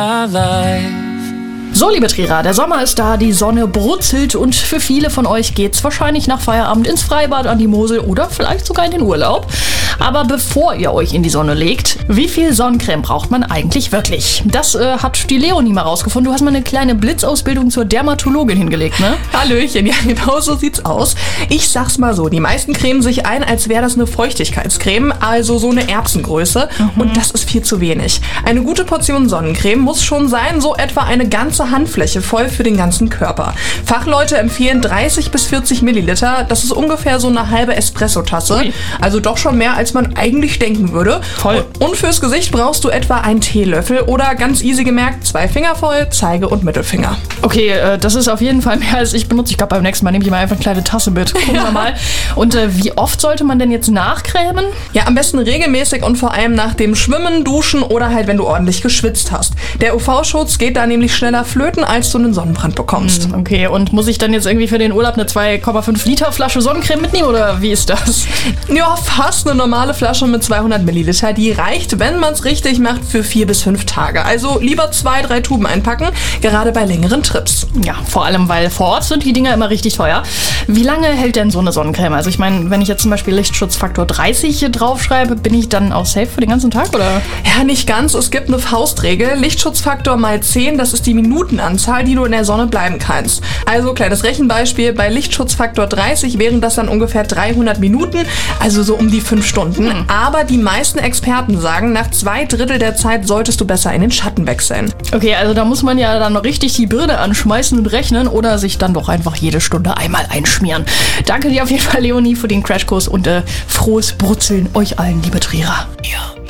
So, liebe Trierer, der Sommer ist da, die Sonne brutzelt und für viele von euch geht's wahrscheinlich nach Feierabend ins Freibad an die Mosel oder vielleicht sogar in den Urlaub. Aber bevor ihr euch in die Sonne legt, wie viel Sonnencreme braucht man eigentlich wirklich? Das hat die Leonie mal rausgefunden. Du hast mal eine kleine Blitzausbildung zur Dermatologin hingelegt, ne? Hallöchen, ja genau so sieht's aus. Ich sag's mal so, die meisten cremen sich ein, als wäre das eine Feuchtigkeitscreme, also so eine Erbsengröße. Und das ist viel zu wenig. Eine gute Portion Sonnencreme muss schon sein, so etwa eine ganze Handfläche voll für den ganzen Körper. Fachleute empfehlen 30 bis 40 Milliliter. Das ist ungefähr so eine halbe Espressotasse. Ui. Also doch schon mehr, als man eigentlich denken würde. Voll. Und fürs Gesicht brauchst du etwa einen Teelöffel oder ganz easy gemerkt 2 Finger voll, Zeige und Mittelfinger. Okay, das ist auf jeden Fall mehr, als ich benutze. Ich glaube, beim nächsten Mal nehme ich mal einfach eine kleine Tasse mit. Gucken wir mal. Und wie oft sollte man denn jetzt nachcremen? Ja, am besten regelmäßig und vor allem nach dem Schwimmen, Duschen oder halt, wenn du ordentlich geschwitzt hast. Der UV-Schutz geht da nämlich schneller flöten, als du einen Sonnenbrand bekommst. Okay, und muss ich dann jetzt irgendwie für den Urlaub eine 2,5 Liter Flasche Sonnencreme mitnehmen oder wie ist das? Ja, fast eine normale Flasche mit 200 Milliliter. Die reicht, wenn man es richtig macht, für 4 bis 5 Tage. Also lieber 2-3 Tuben einpacken, gerade bei längeren Trips. Ja, vor allem, weil vor Ort sind die Dinger immer richtig teuer. Wie lange hält denn so eine Sonnencreme? Also ich meine, wenn ich jetzt zum Beispiel Lichtschutzfaktor 30 hier draufschreibe, bin ich dann auch safe für den ganzen Tag, oder? Ja, nicht ganz. Es gibt eine Faustregel. Lichtschutzfaktor mal 10, das ist die Minutenanzahl, die du in der Sonne bleiben kannst. Also, kleines Rechenbeispiel, bei Lichtschutzfaktor 30 wären das dann ungefähr 300 Minuten, also so um die 5 Stunden. Aber die meisten Experten sagen, nach 2/3 der Zeit solltest du besser in den Schatten wechseln. Okay, also da muss man ja dann richtig die Birne anschmeißen und rechnen oder sich dann doch einfach jede Stunde einmal einschmieren. Danke dir auf jeden Fall, Leonie, für den Crashkurs und frohes Brutzeln euch allen, liebe Trierer. Ja.